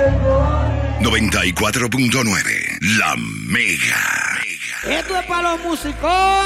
94.9 La Mega. Esto es para los músicos.